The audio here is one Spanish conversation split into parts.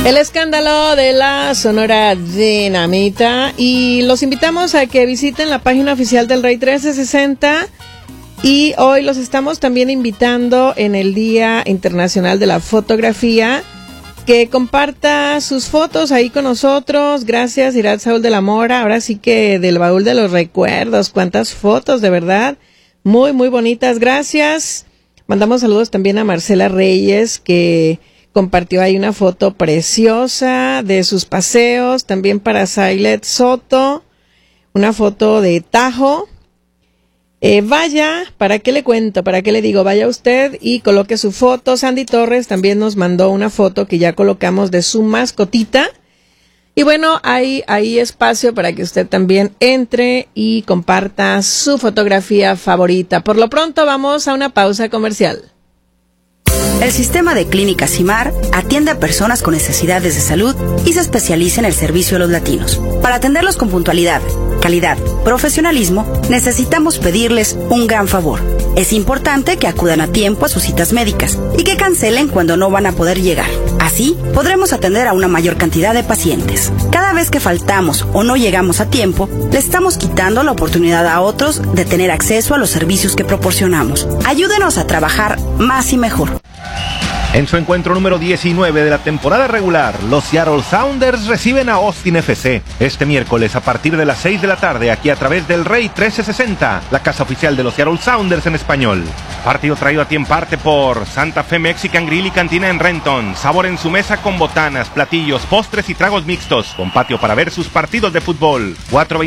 El escándalo de la Sonora Dinamita, y los invitamos a que visiten la página oficial del Rey 1360, y hoy los estamos también invitando en el Día Internacional de la Fotografía, que comparta sus fotos ahí con nosotros. Gracias, Irat Saúl de la Mora, ahora sí que del baúl de los recuerdos, cuántas fotos, de verdad, muy muy bonitas, gracias. Mandamos saludos también a Marcela Reyes, que compartió ahí una foto preciosa de sus paseos. También para Sailet Soto, una foto de Tajo. Vaya, ¿para qué le cuento? ¿Para qué le digo? Vaya usted y coloque su foto. Sandy Torres también nos mandó una foto que ya colocamos de su mascotita. Y bueno, hay espacio para que usted también entre y comparta su fotografía favorita. Por lo pronto vamos a una pausa comercial. El sistema de Clínicas CIMAR atiende a personas con necesidades de salud y se especializa en el servicio a los latinos. Para atenderlos con puntualidad, calidad, profesionalismo, necesitamos pedirles un gran favor. Es importante que acudan a tiempo a sus citas médicas y que cancelen cuando no van a poder llegar. Así, podremos atender a una mayor cantidad de pacientes. Cada vez que faltamos o no llegamos a tiempo, le estamos quitando la oportunidad a otros de tener acceso a los servicios que proporcionamos. Ayúdenos a trabajar más y mejor. En su encuentro número 19 de la temporada regular, los Seattle Sounders reciben a Austin FC. Este miércoles a partir de las 6 de la tarde, aquí a través del Rey 1360, la casa oficial de los Seattle Sounders en español. Partido traído a ti en parte por Santa Fe Mexican Grill y Cantina en Renton. Sabor en su mesa con botanas, platillos, postres y tragos mixtos. Con patio para ver sus partidos de fútbol.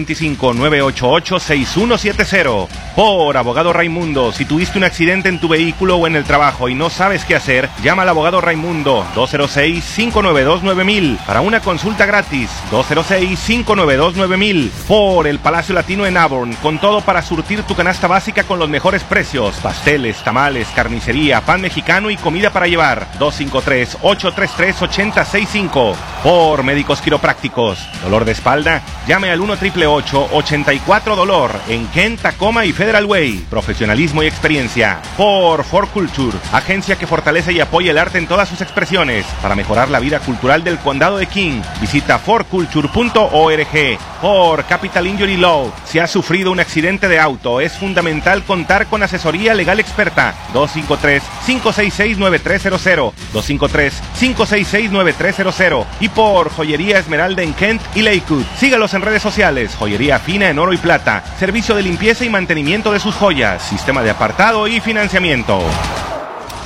425-988-6170. Por Abogado Raimundo, si tuviste un accidente en tu vehículo o en el trabajo y no sabes qué hacer, llama al abogado Raimundo, 206-592-9000, para una consulta gratis, 206-592-9000, por el Palacio Latino en Auburn, con todo para surtir tu canasta básica con los mejores precios, pasteles, tamales, carnicería, pan mexicano y comida para llevar, 253-833-8065, por Médicos Quiroprácticos, dolor de espalda, llame al 1-888-84-DOLOR, en Kent, Tacoma y Federal Way, profesionalismo y experiencia, por For Culture, agencia que fortalece y apoya el arte en todas sus expresiones. Para mejorar la vida cultural del condado de King, visita forculture.org. Por Capital Injury Law, si has sufrido un accidente de auto, es fundamental contar con asesoría legal experta. 253-566-9300, 253-566-9300. Y por Joyería Esmeralda en Kent y Lakewood. Sígalos en redes sociales. Joyería fina en oro y plata. Servicio de limpieza y mantenimiento de sus joyas. Sistema de apartado y financiamiento.